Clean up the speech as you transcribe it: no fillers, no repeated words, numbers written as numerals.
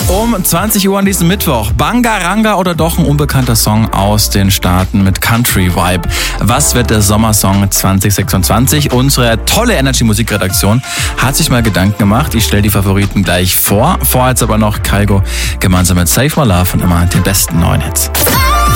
Um 20 Uhr an diesem Mittwoch. Bangaranga oder doch ein unbekannter Song aus den Staaten mit Country Vibe. Was wird der Sommersong 2026? Unsere tolle Energy-Musikredaktion hat sich mal Gedanken gemacht. Ich stelle die Favoriten gleich vor. Vorher jetzt aber noch Kygo gemeinsam mit Save My Love und immer den besten neuen Hits.